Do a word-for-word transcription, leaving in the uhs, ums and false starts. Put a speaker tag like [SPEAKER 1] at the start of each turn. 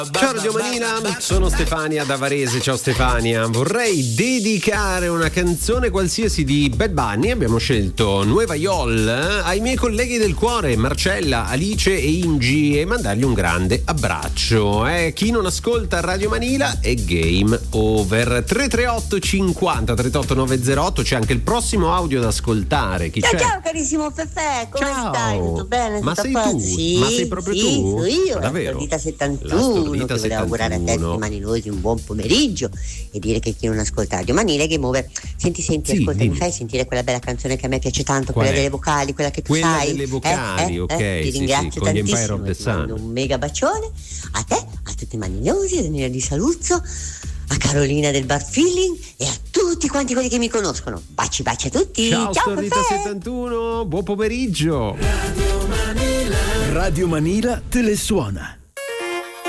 [SPEAKER 1] Ciao Radio Manila, sono Stefania da Varese. Ciao Stefania, vorrei dedicare una canzone qualsiasi di Bad Bunny. Abbiamo scelto Nueva Yol ai miei colleghi del cuore Marcella, Alice e Ingi, e mandargli un grande abbraccio. Eh, chi non ascolta Radio Manila è game over. Tre tre otto cinquanta trentotto novecentotto. C'è anche il prossimo audio da ascoltare. Chi
[SPEAKER 2] ciao
[SPEAKER 1] c'è?
[SPEAKER 2] Ciao carissimo Fefe, come
[SPEAKER 1] Ciao.
[SPEAKER 2] stai? Tutto bene?
[SPEAKER 1] Ma
[SPEAKER 2] Tutto
[SPEAKER 1] sei
[SPEAKER 2] a posto?
[SPEAKER 1] tu?
[SPEAKER 2] Sì,
[SPEAKER 1] Ma sei proprio
[SPEAKER 2] sì,
[SPEAKER 1] tu?
[SPEAKER 2] sono io,
[SPEAKER 1] Davvero?
[SPEAKER 2] la Stordita settantuno,
[SPEAKER 1] La Stordita
[SPEAKER 2] che volevo augurare a te
[SPEAKER 1] settantuno.
[SPEAKER 2] tutti i manilosi un buon pomeriggio e dire che chi non ascolta Radio Manila è game over. Senti, senti,
[SPEAKER 1] Sì,
[SPEAKER 2] ascolta,
[SPEAKER 1] dimmi.
[SPEAKER 2] mi fai sentire quella bella canzone che a me piace tanto,
[SPEAKER 1] Qual
[SPEAKER 2] quella
[SPEAKER 1] è?
[SPEAKER 2] delle vocali, quella che tu
[SPEAKER 1] Quella
[SPEAKER 2] sai?
[SPEAKER 1] delle vocali,
[SPEAKER 2] Eh, eh,
[SPEAKER 1] ok,
[SPEAKER 2] eh, Ti
[SPEAKER 1] sì,
[SPEAKER 2] ringrazio
[SPEAKER 1] sì, con gli Empire
[SPEAKER 2] tantissimo,
[SPEAKER 1] of the
[SPEAKER 2] ti mando
[SPEAKER 1] Sun.
[SPEAKER 2] un mega bacione a te, a tutti i manilosi, a Daniela Di Saluzzo, a Carolina del Bar Feeling e a tutti quanti quelli che mi conoscono. Baci baci a tutti.
[SPEAKER 1] Ciao,
[SPEAKER 2] Ciao
[SPEAKER 1] Stordita
[SPEAKER 2] Fefe.
[SPEAKER 1] settantuno, buon pomeriggio.
[SPEAKER 3] Radio Manila te le suona.